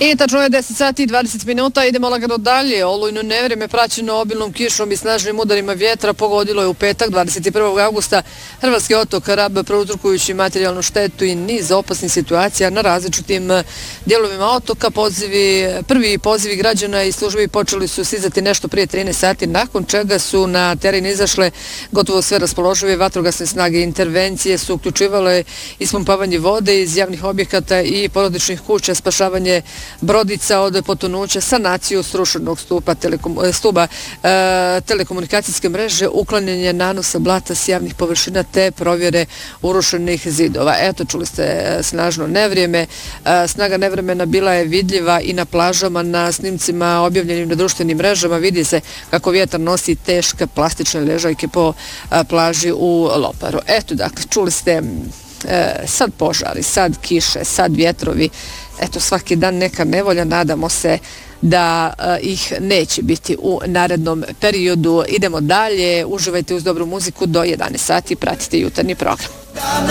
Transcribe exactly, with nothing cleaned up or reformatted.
I tačno je deset sati i dvadeset minuta, idemo lagano dalje. Olujno nevrijeme praćeno obilnom kišom i snažnim udarima vjetra pogodilo je u petak dvadeset prvog augusta hrvatski otok Rab, prouzrokujući materijalnu štetu i niz opasnih situacija na različitim dijelovima otoka. Pozivi, prvi pozivi građana i službi počeli su stizati nešto prije trinaest sati, nakon čega su na teren izašle gotovo sve raspoložive vatrogasne snage. Intervencije su uključivale ispumpavanje vode iz javnih objekata i porodičnih kuća, spašavanje brodica od potonuća, sanaciju srušenog stupa, telekom, stuba e, telekomunikacijske mreže, uklanjanje nanosa blata s javnih površina te provjere urušenih zidova. Eto, čuli ste snažno nevrijeme. E, snaga nevremena bila je vidljiva i na plažama, na snimcima objavljenim na društvenim mrežama. Vidi se kako vjetar nosi teške plastične ležajke po a, plaži u Loparu. Eto, dakle, čuli ste e, sad požari, sad kiše, sad vjetrovi. Eto, svaki dan neka nevolja, nadamo se da uh, ih neće biti u narednom periodu. Idemo dalje, uživajte uz dobru muziku do jedanaest sati, pratite jutarnji program.